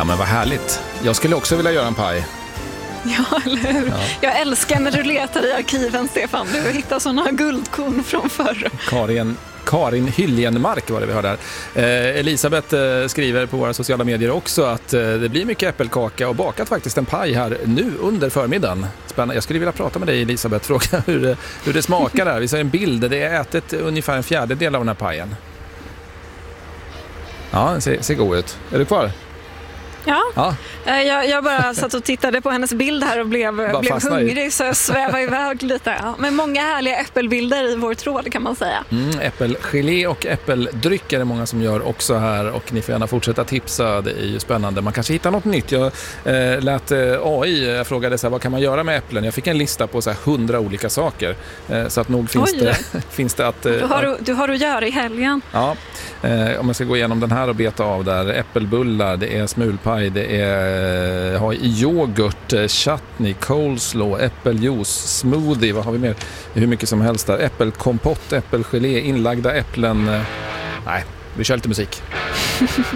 Ja, men vad härligt. Jag skulle också vilja göra en paj. Ja, eller hur? Ja. Jag älskar när du letar i arkiven, Stefan. Du hittar sådana guldkorn från förr. Karin Hyljenmark var det vi hörde där. Elisabeth skriver på våra sociala medier också att det blir mycket äppelkaka och bakat faktiskt en paj här nu under förmiddagen. Spännande. Jag skulle vilja prata med dig, Elisabeth, fråga hur det smakar där. Vi ser en bild, det är ätit ungefär en fjärdedel av den här pajen. Ja, den ser god ut. Är du kvar? Ja. Jag bara satt och tittade på hennes bild här och blev hungrig så jag svävade iväg lite. Ja. Men många härliga äppelbilder i vår tråd kan man säga. Äppelgelé och äppeldryck är det många som gör också här och ni får gärna fortsätta tipsa, det är ju spännande. Man kanske hittar något nytt. Jag lät AI, jag frågade så här, vad kan man göra med äpplen? Jag fick en lista på så här 100 olika saker. Så att nog finns det att... Du har att göra i helgen. Ja, om jag ska gå igenom den här och beta av där. Äppelbullar, det är smulpaj, det är yoghurt, chutney, coleslaw, äppeljuice, smoothie, vad har vi mer? Hur mycket som helst där. Äppelkompott, äppelgelé, inlagda äpplen. Nej, vi kör lite musik.